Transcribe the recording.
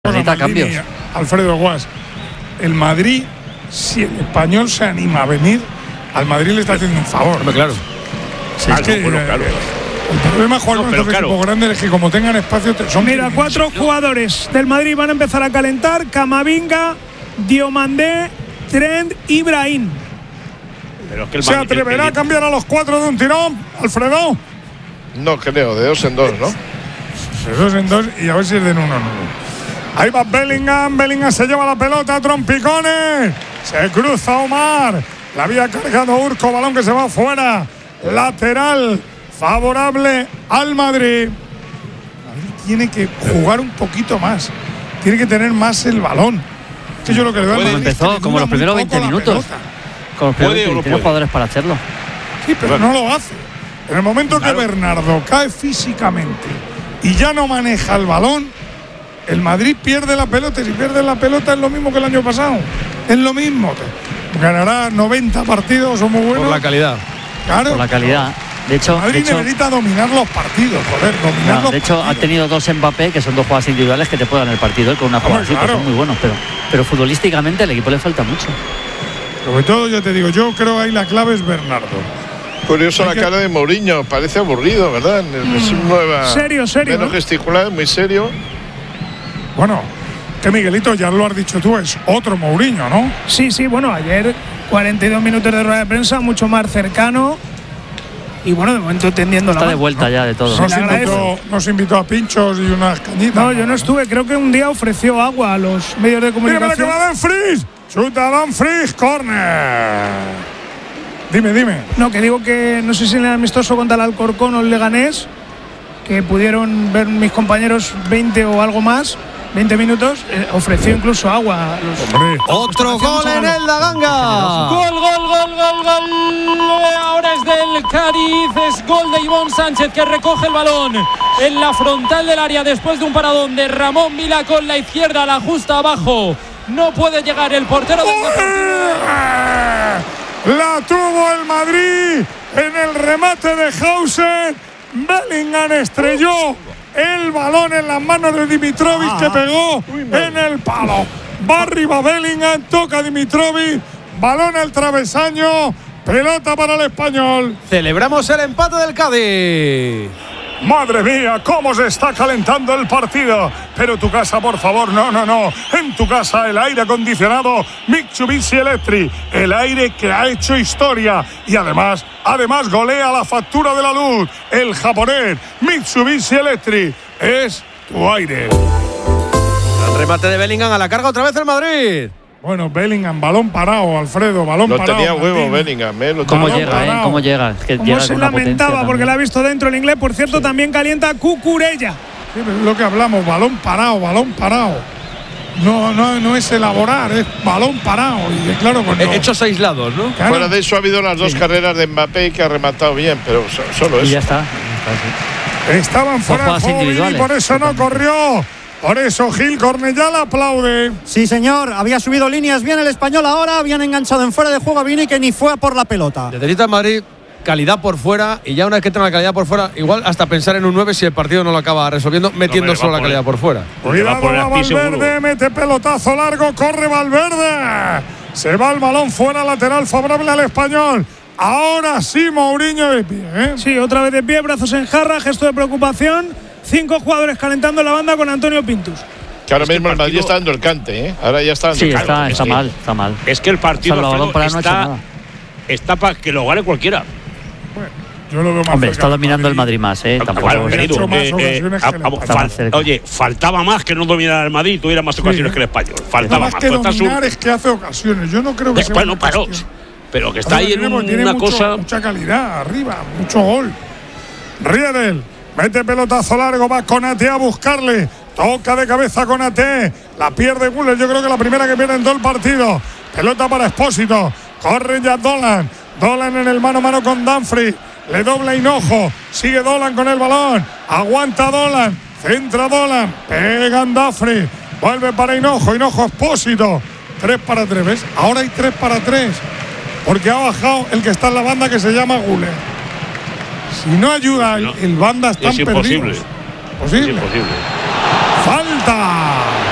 Necesita cambios. Alfredo Guas, el Madrid, si el Español se anima a venir, al Madrid le está haciendo un favor. Claro. Sí, Es que, claro. el problema es jugar con estos equipos grandes es que como tengan espacio son. Mira, 4 jugadores del Madrid van a empezar a calentar: Camavinga, Diomandé, Trent y Brahim. Pero es que el ¿Se Madrid, atreverá a cambiar a los 4 de un tirón, Alfredo? No creo, de 2 en 2, ¿no? De 2 en 2 y a ver si es de 1 en 1. Ahí va Bellingham. Bellingham se lleva la pelota a trompicones. Se cruza Omar. La había cargado Urco. Balón que se va fuera. Lateral favorable al Madrid. Madrid tiene que jugar un poquito más. Tiene que tener más el balón. Que yo lo que le doy al Madrid empezó, es que le como dura los primeros muy poco 20 la minutos. pelota. Con los primeros ¿Puede o no 20 puede? jugadores para hacerlo. Sí, pero no lo hace. En el momento que Bernardo cae físicamente y ya no maneja el balón, el Madrid pierde la pelota. Y si pierde la pelota es lo mismo que el año pasado. Es lo mismo. Ganará 90 partidos, son muy buenos. Por la calidad. Claro. Por la calidad. De hecho, Madrid necesita dominar los partidos, joder, dominar los de hecho partidos. ha tenido 2 Mbappé, que son 2 jugadas individuales que te pueden ganar el partido, con una jugada así, claro. pues son muy buenos, pero futbolísticamente al equipo le falta mucho. Sobre todo, yo te digo, yo creo que ahí la clave es Bernardo. Curioso la cara de Mourinho, parece aburrido, ¿verdad? Es nueva. Serio, Menos ¿no? gesticular, muy serio. Bueno, que Miguelito, ya lo has dicho tú, es otro Mourinho, ¿no? Sí, bueno, ayer 42 minutos de rueda de prensa, mucho más cercano. Y bueno, de momento tendiendo Está la de mano. vuelta ya de todo. Nos invitó a pinchos y unas cañitas. No, yo no estuve. Creo que un día ofreció agua a los medios de Mira que comunicación. va Dumfries. Chuta Dumfries, córner. Dime. No, que digo que no sé si en el amistoso contra el Alcorcón o el Leganés, que pudieron ver mis compañeros 20 o algo más, 20 minutos, ofreció incluso agua a los. Hombre. Otro gol en el La Ganga. Gol. Ahora es del Cádiz, es gol de Ivonne Sánchez, que recoge el balón en la frontal del área después de un paradón de Ramón Vila con la izquierda, la justa abajo. No puede llegar el portero del La tuvo el Madrid en el remate de Hausen. Bellingham estrelló el balón en las manos de Dimitrovic, que pegó en el palo. Va arriba Bellingham, toca Dimitrovic, balón al travesaño, pelota para el Español. Celebramos el empate del Cádiz. Madre mía, cómo se está calentando el partido. Pero tu casa, por favor, no. En tu casa el aire acondicionado Mitsubishi Electric, el aire que ha hecho historia y además golea la factura de la luz. El japonés Mitsubishi Electric es tu aire. El remate de Bellingham, a la carga otra vez el Madrid. Bueno, Bellingham, balón parado, Alfredo, balón Lo parado. tenía huevo Martín. Bellingham, ¿Cómo Balón llega, parado. ¿Cómo llega? Es que Como llega se con una potencia lamentaba porque también. la ha visto dentro el inglés. Por cierto, también calienta Cucurella. Sí, pero es lo que hablamos, balón parado. No es elaborar, es balón parado. Y claro, pues no. Hechos aislados, ¿no? Claro. Fuera de eso ha habido las 2 carreras de Mbappé que ha rematado bien, pero solo Y eso. ya está. Estaban fuera de jugadas juego y individuales. por eso no corrió. Por eso Gil Cornellá la aplaude. Sí, señor, había subido líneas bien el Español ahora, habían enganchado en fuera de juego a Vini, que ni fue a por la pelota. Necesita el Madrid calidad por fuera, y ya una vez que entra la calidad por fuera, igual hasta pensar en un 9 si el partido no lo acaba resolviendo, metiendo solo la calidad por fuera. Cuidado, poner va aquí seguro. Valverde, mete pelotazo largo, corre Valverde. Se va el balón fuera, lateral favorable al Español. Ahora sí, Mourinho de pie, ¿eh? Sí, otra vez de pie, brazos en jarra, gesto de preocupación. 5 jugadores calentando la banda con Antonio Pintus. Que ahora Es que mismo el Madrid partido- está dando el cante, ¿eh? Ahora ya está dando Sí, el cante. está mal. Es que el partido, Salvador para no ha hecho nada. está para que lo gane cualquiera. Yo lo veo más Hombre, cerca está del dominando el Madrid. Madrid más, tampoco. Vale, hubiera querido, hecho más ocasiones que el Español. Está más cerca. Oye, faltaba más que no dominara el Madrid y tuviera más ocasiones que el Español. No Faltaba más más. que Tú estás dominar es que hace ocasiones. Yo no creo que sea bueno, una pero cuestión. que está ahí en Tiene una cosa. mucha calidad arriba, mucho gol. Riedel, mete pelotazo largo, va Konaté a buscarle. Toca de cabeza Konaté, la pierde Güler. Yo creo que la primera que pierde en todo el partido. Pelota para Expósito, corre ya Dolan. Dolan en el mano a mano con Dumfries. Le dobla Hinojo, sigue Dolan con el balón. Aguanta Dolan, centra Dolan, pega Dumfries. Vuelve para Hinojo, Expósito. 3 para 3, ¿ves? Ahora hay 3 para 3. Porque ha bajado el que está en la banda, que se llama Güler. Si no ayuda el banda, están Es imposible. perdidos. Es imposible.